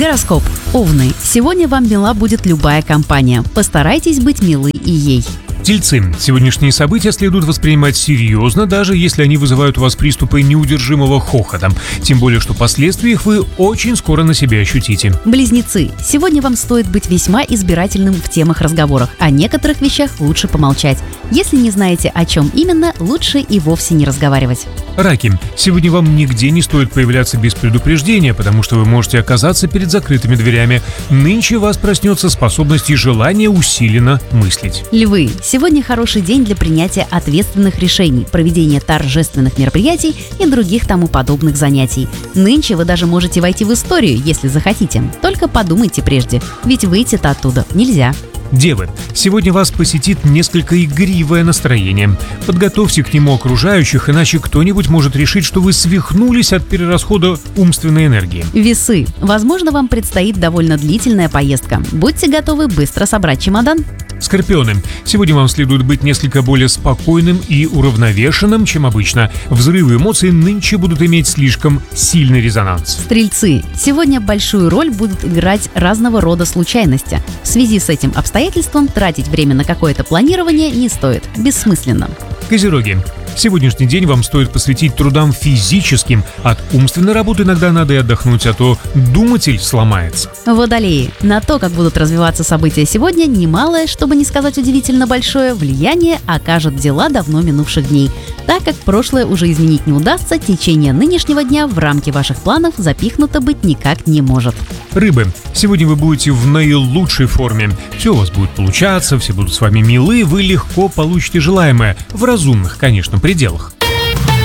Гороскоп. Овны. Сегодня вам мила будет любая компания. Постарайтесь быть милы и ей. Тельцы. Сегодняшние события следует воспринимать серьезно, даже если они вызывают у вас приступы неудержимого хохота. Тем более, что последствия их вы очень скоро на себе ощутите. Близнецы. Сегодня вам стоит быть весьма избирательным в темах разговорах. О некоторых вещах лучше помолчать. Если не знаете, о чем именно, лучше и вовсе не разговаривать. Раки. Сегодня вам нигде не стоит появляться без предупреждения, потому что вы можете оказаться перед закрытыми дверями. Нынче вас проснется способность и желание усиленно мыслить. Львы. Сегодня хороший день для принятия ответственных решений, проведения торжественных мероприятий и других тому подобных занятий. Нынче вы даже можете войти в историю, если захотите. Только подумайте прежде, ведь выйти-то оттуда нельзя. Девы. Сегодня вас посетит несколько игривое настроение. Подготовьте к нему окружающих, иначе кто-нибудь может решить, что вы свихнулись от перерасхода умственной энергии. Весы. Возможно, вам предстоит довольно длительная поездка. Будьте готовы быстро собрать чемодан. Скорпионы. Сегодня вам следует быть несколько более спокойным и уравновешенным, чем обычно. Взрывы эмоций нынче будут иметь слишком сильный резонанс. Стрельцы. Сегодня большую роль будут играть разного рода случайности. В связи с этим обстоятельством тратить время на какое-то планирование не стоит. Бессмысленно. Козероги. Сегодняшний день вам стоит посвятить трудам физическим. От умственной работы иногда надо и отдохнуть, а то думатель сломается. Водолеи. На то, как будут развиваться события сегодня, немалое, чтобы не сказать удивительно большое, влияние окажет дела давно минувших дней. Так как прошлое уже изменить не удастся, течение нынешнего дня в рамки ваших планов запихнуто быть никак не может. Рыбы. Сегодня вы будете в наилучшей форме. Все у вас будет получаться, все будут с вами милы, вы легко получите желаемое. В разумных, конечно, пределах.